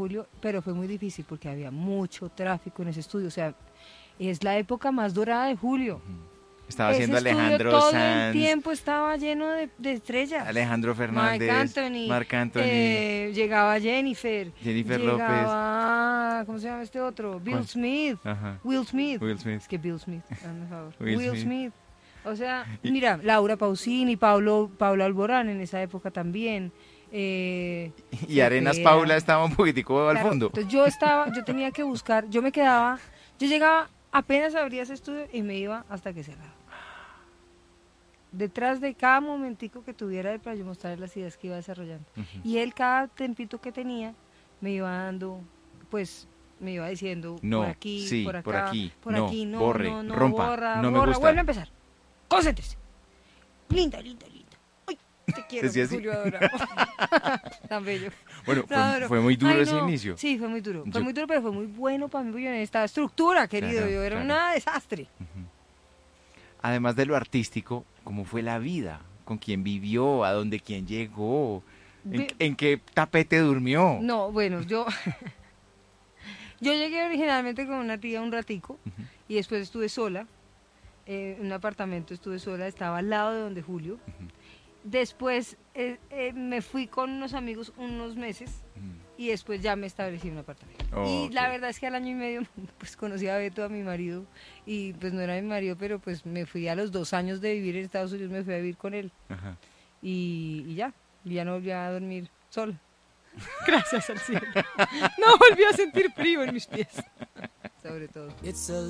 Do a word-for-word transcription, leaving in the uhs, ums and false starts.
Julio, pero fue muy difícil porque había mucho tráfico en ese estudio, o sea, es la época más dorada de Julio. Uh-huh. Estaba Ese haciendo estudio Alejandro todo Sanz, el tiempo estaba lleno de, de estrellas. Alejandro Fernández, Marc Anthony, Marc Anthony, eh, llegaba Jennifer, Jennifer llegaba, López. ¿cómo se llama este otro? Bill ¿Cuál? Smith, Ajá. Will Smith. Will Smith. Es que Bill Smith, hazme favor. Will Will, Smith. Smith. O sea, Y- mira, Laura Pausini, Pablo, Pablo Alborán en esa época también. Eh, Y Arenas Cepeda. Paula estaba un poquitico al Claro, fondo. entonces yo estaba, yo tenía que buscar, yo me quedaba, yo llegaba, apenas abría ese estudio y me iba hasta que cerraba. Detrás de cada momentico que tuviera él para yo mostrar las ideas que iba desarrollando. Uh-huh. Y él cada tempito que tenía me iba dando, pues me iba diciendo No, por aquí, sí, por acá, por aquí, por no, aquí, no, borre, no, no, rompa, borra, no me borra, gusta. vuelve a empezar. Concéntrese. Linda, linda, linda. Ay, te quiero, Decía así. Julio adorado. Tan bello. Bueno, Lo fue, adoro. fue muy duro Ay, ese no. inicio. Sí, fue muy duro. Fue Yo- muy duro, pero fue muy bueno para mí porque yo necesitaba estructura, querido. Claro, yo era claro. un desastre. Además de lo artístico, ¿cómo fue la vida? ¿Con quién vivió? ¿A dónde quién llegó? ¿En, Vi- en qué tapete durmió? No, bueno, yo yo llegué originalmente con una tía un ratico Ujú. y después estuve sola. Eh, en un apartamento estuve sola, estaba al lado de donde Julio. Ujú. Después eh, eh, me fui con unos amigos unos meses Mm. y después ya me establecí en un apartamento. Oh, y la ok. verdad es que al año y medio pues conocí a Beto, a mi marido, y pues no era mi marido, pero pues me fui a los dos años de vivir en Estados Unidos, me fui a vivir con él Ajá. y, y ya, y ya no volví a dormir sola. Gracias al cielo. No volví a sentir frío en mis pies, sobre todo. It's a